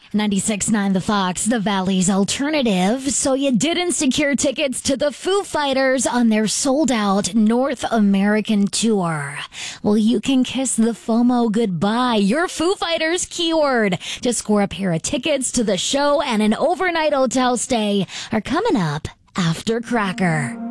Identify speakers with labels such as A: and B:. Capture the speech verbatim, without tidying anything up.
A: ninety-six point nine The Fox, the Valley's alternative. So you didn't secure tickets to the Foo Fighters on their sold-out North American tour. Well, you can kiss the FOMO goodbye. Your Foo Fighters keyword to score a pair of tickets to the show and an overnight hotel stay are coming up after Cracker.